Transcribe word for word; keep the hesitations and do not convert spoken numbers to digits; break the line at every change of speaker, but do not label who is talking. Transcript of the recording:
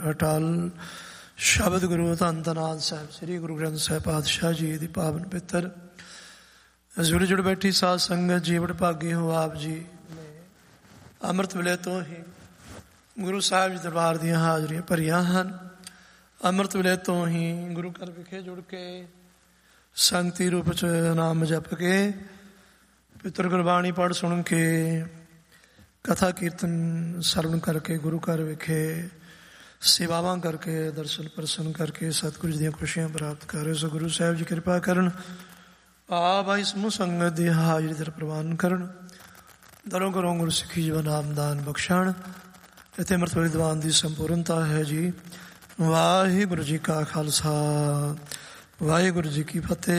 ਅਟਲ ਸ਼ਬਦ ਗੁਰੂ ਧੰਨ ਧੰਨ ਆਦਿ ਸਾਹਿਬ ਸ੍ਰੀ ਗੁਰੂ ਗ੍ਰੰਥ ਸਾਹਿਬ ਪਾਤਸ਼ਾਹ ਜੀ ਦੀ ਪਾਵਨ ਪਿੱਤਰ ਜੁੜ ਜੁੜ ਬੈਠੀ ਸਾਧ ਸੰਗਤ ਜੀ, ਬੜ ਭਾਗੇ ਹੋ ਆਪ ਜੀ। ਅੰਮ੍ਰਿਤ ਵੇਲੇ ਤੋਂ ਹੀ ਗੁਰੂ ਸਾਹਿਬ ਜੀ ਦਰਬਾਰ ਦੀਆਂ ਹਾਜ਼ਰੀਆਂ ਭਰੀਆਂ ਹਨ। ਅੰਮ੍ਰਿਤ ਵੇਲੇ ਤੋਂ ਹੀ ਗੁਰੂ ਘਰ ਵਿਖੇ ਜੁੜ ਕੇ ਸੰਗਤੀ ਰੂਪ 'ਚ ਨਾਮ ਜਪ ਕੇ, ਪਿੱਤਰ ਗੁਰਬਾਣੀ ਪੜ੍ਹ ਸੁਣ ਕੇ, ਕਥਾ ਕੀਰਤਨ ਸਰਵਣ ਕਰਕੇ, ਗੁਰੂ ਘਰ ਵਿਖੇ ਸੇਵਾਵਾਂ ਕਰਕੇ, ਦਰਸ਼ਨ ਪ੍ਰਸੰਨ ਕਰਕੇ ਸਤਿਗੁਰੂ ਜੀ ਦੀਆਂ ਖੁਸ਼ੀਆਂ ਪ੍ਰਾਪਤ ਕਰ ਰਹੇ। ਸੋ ਗੁਰੂ ਸਾਹਿਬ ਜੀ ਕਿਰਪਾ ਕਰਨ, ਆਪ ਆਈ ਸਮੂਹ ਸੰਗਤ ਦੀ ਹਾਜ਼ਰੀ ਦਰ ਪ੍ਰਵਾਨ ਕਰਨ, ਦਰੋਂ ਘਰੋਂ ਗੁਰੂ ਸਿੱਖੀ ਜੀਵਨ ਨਾਮਦਾਨ ਬਖਸ਼ਣ। ਇੱਥੇ ਅੰਮ੍ਰਿਤ ਵੇਲੇ ਦੀਵਾਨ ਦੀ ਸੰਪੂਰਨਤਾ ਹੈ ਜੀ। ਵਾਹਿਗੁਰੂ ਜੀ ਕਾ ਖਾਲਸਾ, ਵਾਹਿਗੁਰੂ ਜੀ ਕੀ ਫਤਿਹ।